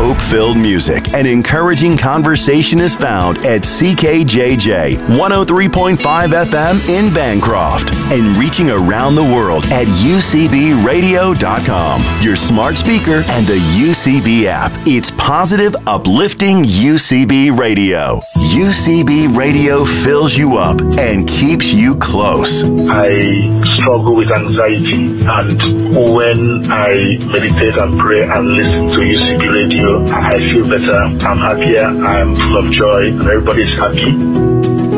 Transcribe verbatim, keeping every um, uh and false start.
hope-filled music and encouraging conversation is found at C K J J one oh three point five F M in Bancroft and reaching around the world at U C B radio dot com, your smart speaker, and the U C B app. It's positive, uplifting U C B Radio. U C B Radio fills you up and keeps you close. I struggle with anxiety, and when I meditate and pray and listen to U C B Radio, I feel better. I'm happier. I'm full of joy, and everybody's happy.